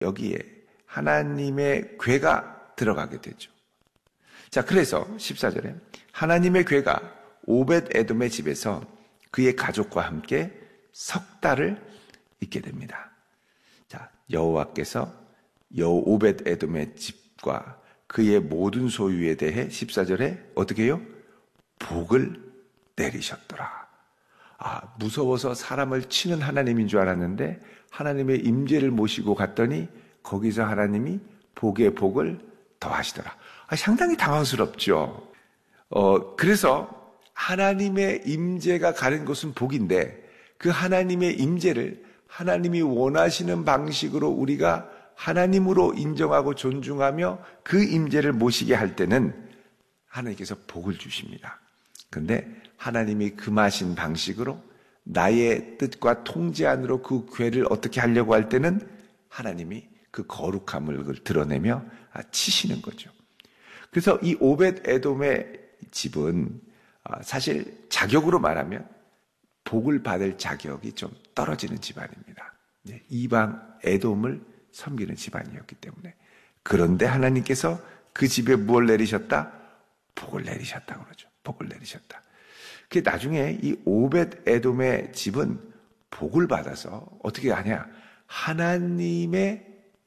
여기에 하나님의 궤가 들어가게 되죠. 자, 그래서 14절에 하나님의 궤가 오벳 에돔의 집에서 그의 가족과 함께 석 달을 있게 됩니다. 자, 여호와께서 오벳 에돔의 집과 그의 모든 소유에 대해 14절에 어떻게 해요? 복을 내리셨더라. 무서워서 사람을 치는 하나님인 줄 알았는데 하나님의 임재를 모시고 갔더니 거기서 하나님이 복의 복을 더하시더라. 상당히 당황스럽죠. 그래서 하나님의 임재가 가는 곳은 복인데 그 하나님의 임재를 하나님이 원하시는 방식으로 우리가 하나님으로 인정하고 존중하며 그 임재를 모시게 할 때는 하나님께서 복을 주십니다. 그런데 하나님이 금하신 방식으로 나의 뜻과 통제 안으로 그 궤를 어떻게 하려고 할 때는 하나님이 그 거룩함을 드러내며 치시는 거죠. 그래서 이 오벳 에돔의 집은 사실 자격으로 말하면 복을 받을 자격이 좀 떨어지는 집안입니다. 이방 에돔을 섬기는 집안이었기 때문에. 그런데 하나님께서 그 집에 무엇을 내리셨다? 복을 내리셨다고 그러죠. 복을 내리셨다. 그 나중에 이 오벳 에돔의 집은 복을 받아서 어떻게 하냐? 하나님의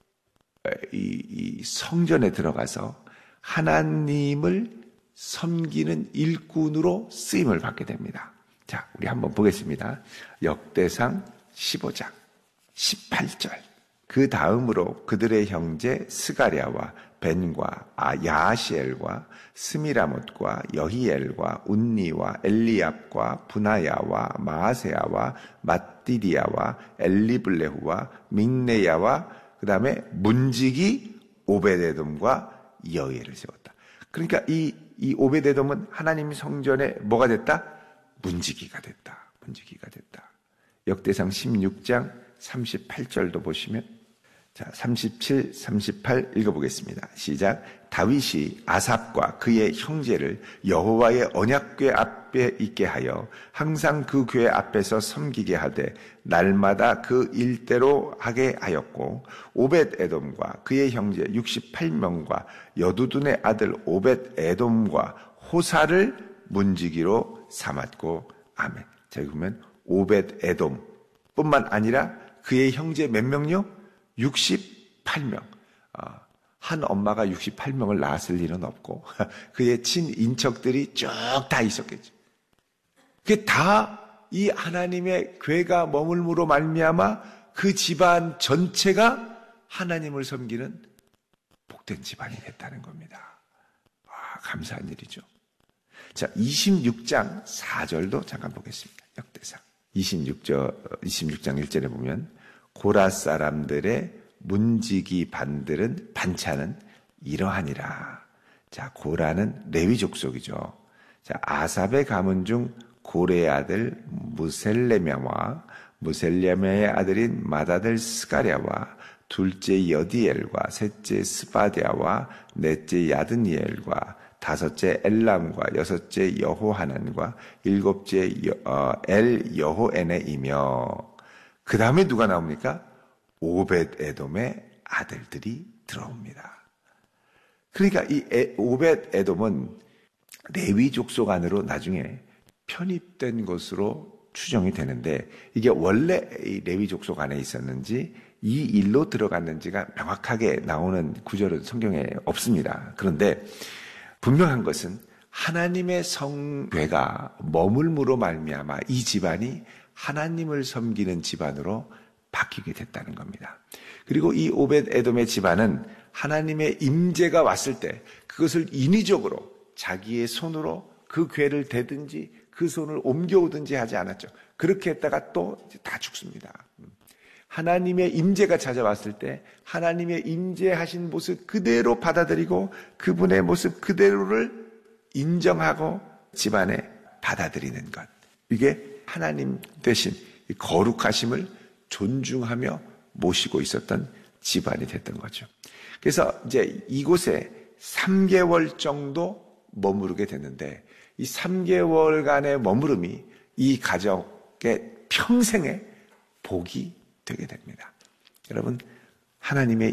이 성전에 들어가서 하나님을 섬기는 일꾼으로 쓰임을 받게 됩니다. 자, 우리 한번 보겠습니다. 역대상 15장 18절. 그 다음으로 그들의 형제 스가랴와 벤과 야하시엘과 스미라못과 여히엘과 운니와 엘리압과 분하야와 마아세야와 mat디디야와 엘리블레후와 믹네야와 그 다음에 문지기 오벳에돔과 여히엘을 세웠다. 그러니까 이 오벳에돔은 하나님 성전에 뭐가 됐다? 문지기가 됐다. 문지기가 됐다. 역대상 16장 38절도 보시면, 자, 37, 38 읽어보겠습니다. 시작. 다윗이 아삽과 그의 형제를 여호와의 언약궤 앞에 있게 하여 항상 그 궤 앞에서 섬기게 하되 날마다 그 일대로 하게 하였고, 오벳 에돔과 그의 형제 68명과 여두둔의 아들 오벳 에돔과 호사를 문지기로 삼았고, 아멘. 자, 여기 보면 오벳 에돔 뿐만 아니라 그의 형제 몇 명요? 68명. 한 엄마가 68명을 낳았을 일은 없고 그의 친인척들이 쭉 다 있었겠죠. 그게 다 이 하나님의 궤가 머물므로 말미암아 그 집안 전체가 하나님을 섬기는 복된 집안이 됐다는 겁니다. 감사한 일이죠. 자, 26장 4절도 잠깐 보겠습니다. 역대상 26장 1절에 보면 고라 사람들의 문지기 반찬은 이러하니라. 자, 고라는 레위 족속이죠. 자, 아삽의 가문 중 고레의 아들 무셀레메의 아들인 맏아들 스가랴와 둘째 여디엘과 셋째 스바디아와 넷째 야드니엘과 다섯째 엘람과 여섯째 여호하난과 일곱째 엘 여호에네이며, 그 다음에 누가 나옵니까? 오벳 에돔의 아들들이 들어옵니다. 그러니까 이 오벳 에돔은 레위 족속 안으로 나중에 편입된 것으로 추정이 되는데, 이게 원래 이 레위 족속 안에 있었는지 이 일로 들어갔는지가 명확하게 나오는 구절은 성경에 없습니다. 그런데 분명한 것은 하나님의 성궤가 머물므로 말미암아 이 집안이 하나님을 섬기는 집안으로 바뀌게 됐다는 겁니다. 그리고 이 오벳 에돔의 집안은 하나님의 임재가 왔을 때 그것을 인위적으로 자기의 손으로 그 궤를 대든지 그 손을 옮겨오든지 하지 않았죠. 그렇게 했다가 또 다 죽습니다. 하나님의 임재가 찾아왔을 때 하나님의 임재하신 모습 그대로 받아들이고 그분의 모습 그대로를 인정하고 집안에 받아들이는 것. 이게 하나님 대신 거룩하심을 존중하며 모시고 있었던 집안이 됐던 거죠. 그래서 이제 이곳에 3개월 정도 머무르게 됐는데, 이 3개월간의 머무름이 이 가족의 평생의 복이 되게 됩니다. 여러분, 하나님의